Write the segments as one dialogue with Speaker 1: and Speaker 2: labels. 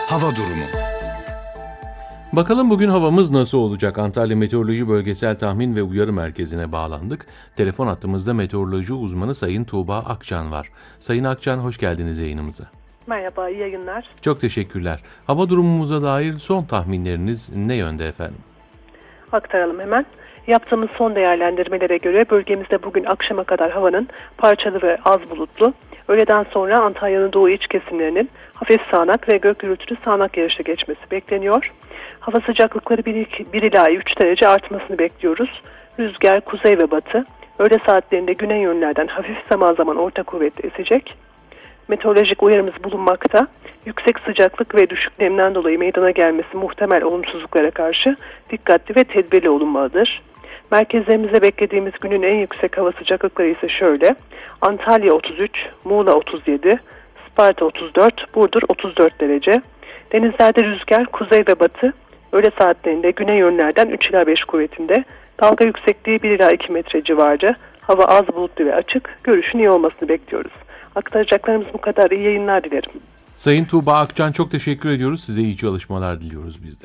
Speaker 1: Hava durumu.
Speaker 2: Bakalım bugün havamız nasıl olacak? Antalya Meteoroloji Bölgesel Tahmin ve Uyarı Merkezi'ne bağlandık. Telefon hattımızda meteoroloji uzmanı Sayın Tuğba Akçan var. Sayın Akçan, hoş geldiniz yayınımıza.
Speaker 3: Merhaba, iyi yayınlar.
Speaker 2: Çok teşekkürler. Hava durumumuza dair son tahminleriniz ne yönde efendim?
Speaker 3: Aktaralım hemen. Yaptığımız son değerlendirmelere göre bölgemizde bugün akşama kadar havanın parçalı ve az bulutlu, öğleden sonra Antalya'nın doğu iç kesimlerinin hafif sağanak ve gök gürültülü sağanak yağışla geçmesi bekleniyor. Hava sıcaklıkları 1 ila 3 derece artmasını bekliyoruz. Rüzgar kuzey ve batı, öğle saatlerinde güney yönlerden hafif zaman zaman orta kuvvetli esecek. Meteorolojik uyarımız bulunmakta. Yüksek sıcaklık ve düşük nemden dolayı meydana gelmesi muhtemel olumsuzluklara karşı dikkatli ve tedbirli olunmalıdır. Merkezlerimizde beklediğimiz günün en yüksek hava sıcaklıkları ise şöyle: Antalya 33, Muğla 37, Sparta 34, Burdur 34 derece. Denizlerde rüzgar kuzey ve batı, öğle saatlerinde güney yönlerden 3 ila 5 kuvvetinde, dalga yüksekliği 1 ila 2 metre civarı, hava az bulutlu ve açık, görüşün iyi olmasını bekliyoruz. Aktaracaklarımız bu kadar. İyi yayınlar dilerim.
Speaker 2: Sayın Tuğba Akçan, çok teşekkür ediyoruz. Size iyi çalışmalar diliyoruz biz de.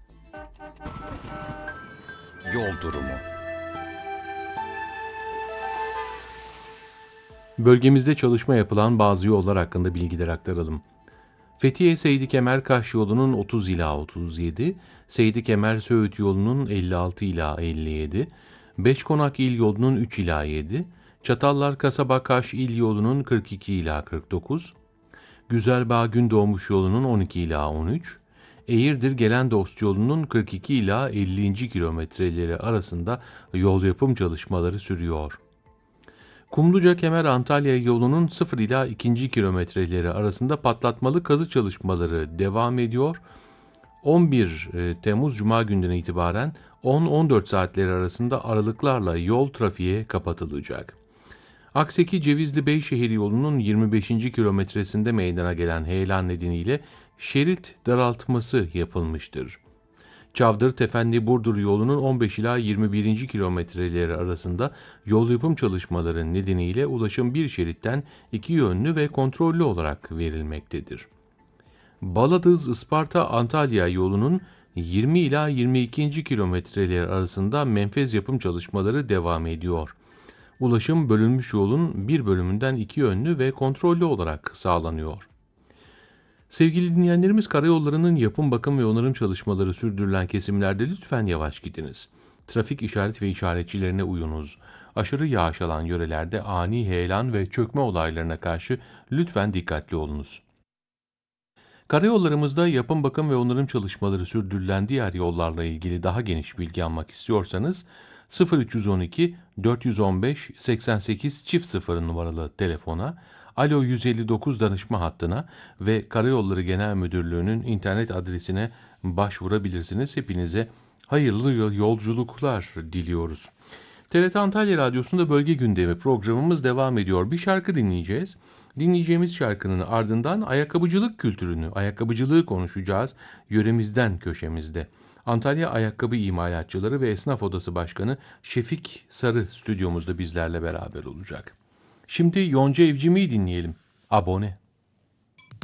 Speaker 1: Yol durumu.
Speaker 2: Bölgemizde çalışma yapılan bazı yollar hakkında bilgiler aktaralım. Fethiye Seydi Kemer Kaş yolunun 30 ila 37, Seydi Kemer Söğüt yolunun 56 ila 57, Beşkonak İl yolunun 3 ila 7, Çatallar Kasaba Kaş İl yolunun 42 ila 49, Güzelbağ Gündoğmuş yolunun 12 ila 13, Eğirdir Gelendost yolunun 42 ila 50. kilometreleri arasında yol yapım çalışmaları sürüyor. Kumluca Kemer Antalya yolunun 0 ila 2. kilometreleri arasında patlatmalı kazı çalışmaları devam ediyor. 11 Temmuz Cuma günden itibaren 10-14 saatleri arasında aralıklarla yol trafiğe kapatılacak. Akseki Cevizli Beyşehir yolunun 25. kilometresinde meydana gelen heyelan nedeniyle şerit daraltması yapılmıştır. Çavdır Tefendi Burdur yolunun 15 ila 21. kilometreleri arasında yol yapım çalışmaları nedeniyle ulaşım bir şeritten iki yönlü ve kontrollü olarak verilmektedir. Baladız Isparta Antalya yolunun 20 ila 22. kilometreleri arasında menfez yapım çalışmaları devam ediyor. Ulaşım bölünmüş yolun bir bölümünden iki yönlü ve kontrollü olarak sağlanıyor. Sevgili dinleyenlerimiz, karayollarının yapım, bakım ve onarım çalışmaları sürdürülen kesimlerde lütfen yavaş gidiniz. Trafik işaret ve işaretçilerine uyunuz. Aşırı yağış alan yörelerde ani heyelan ve çökme olaylarına karşı lütfen dikkatli olunuz. Karayollarımızda yapım, bakım ve onarım çalışmaları sürdürülen diğer yollarla ilgili daha geniş bilgi almak istiyorsanız 0312 415 88 0 numaralı telefona, Alo 159 danışma hattına ve Karayolları Genel Müdürlüğü'nün internet adresine başvurabilirsiniz. Hepinize hayırlı yolculuklar diliyoruz. TRT Antalya Radyosu'nda Bölge Gündemi programımız devam ediyor. Bir şarkı dinleyeceğiz. Dinleyeceğimiz şarkının ardından ayakkabıcılık kültürünü, ayakkabıcılığı konuşacağız yöremizden köşemizde. Antalya Ayakkabı İmalatçıları ve Esnaf Odası Başkanı Şefik Sarı stüdyomuzda bizlerle beraber olacak. Şimdi Yonca Evcimik'i dinleyelim. Abone.